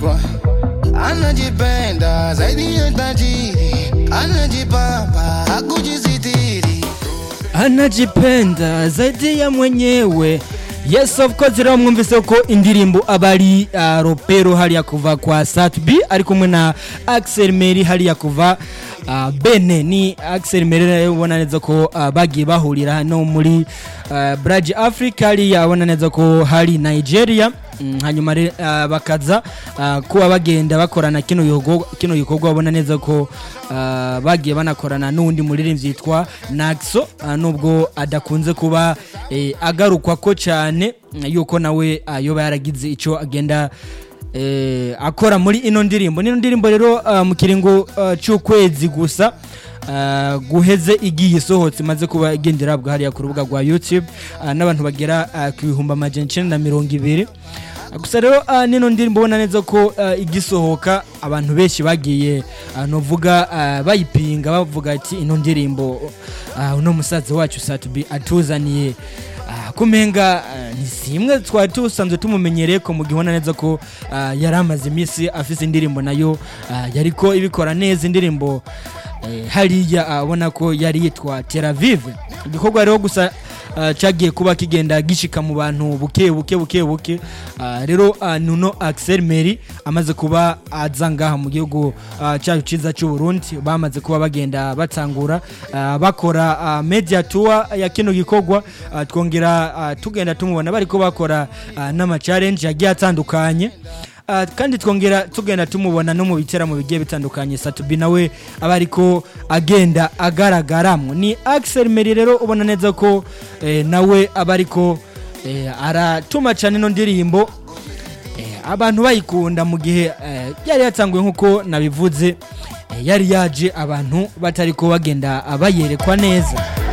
kwa anajipenda zaidi ya tajiri, anajipamba hakujisitiri, anajipenda zaidi ya mwenyewe. Yes, of course, rero mwumvise ko indirimbo abari ropero hali ya kuva kwa Satb ari kumwe na Axel Meri hali ya kuva Bene. Ni Axel Meri ubona neza ko bagiye bahurira hano muri Bridge Africa, hali yabona neza ko hali Nigeria. Hanyuma bakaza kuba bagenda bakorana kino gikorwa babona neza ko bagiye banakorana n'undi muririmbyi yitwa Naxo, nubwo adakunze kuba agarukwa ko cyane yuko nawe yoba yaragize ico agenda akora muri ino ndirimbo rero mu kiringo cy'ukwezi gusa guheze igiye sohotse maze kuba igendera bwa hariya ku rubuga rwa YouTube n'abantu bagera ku 1920. Gusa rero nino ndirimbo ubona neza ko igisohoka abantu benshi bagiye novuga bayipinga bavuga ati ino ndirimbo uno musaza wacu Satb atuzaniye kumenga ni simwe twatusanzwe tumumenyereye ko mugibona neza ko yaramaze imisi afise indirimbo nayo yariko ibikora neza. Indirimbo hariya abona ko yari yitwa Tel Aviv. Igikorwa rero gusa cagiye kuba kigenda gishika mu bantu buke rero nuno Axel Meri amaze kuba azangaha mu gihugu cyacu ciza cy'u Burundi, bamaze kuba bagenda batangura bakora media tour ya kino gikorwa, twongera tugenda tumubona bariko bakora n'ama challenge yagiye atandukanye, kandi twongera tugenda tumubona no mu bitera mu bigiye bitandukanye. Satb nawe abariko agenda agaragaramwe. Ni Axel Meri rero ubona neza ko nawe abariko aratuma cyane no ndirimbo abantu bayikunda mu gihe yari yatanguye nkuko nabivuze, yari yaje abantu batariko bagenda abayerekwa neza.